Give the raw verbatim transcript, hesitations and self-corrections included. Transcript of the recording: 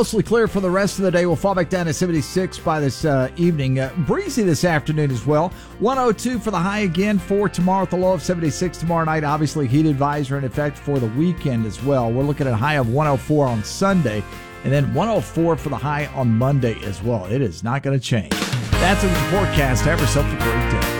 Mostly clear for the rest of the day. We'll fall back down to seventy-six by this uh, evening. Uh, breezy this afternoon as well. one oh two for the high again for tomorrow at the low of seventy-six tomorrow night. Obviously, heat advisory in effect for the weekend as well. We're looking at a high of one oh four on Sunday and then one oh four for the high on Monday as well. It is not going to change. That's in the forecast. Have yourself a great day.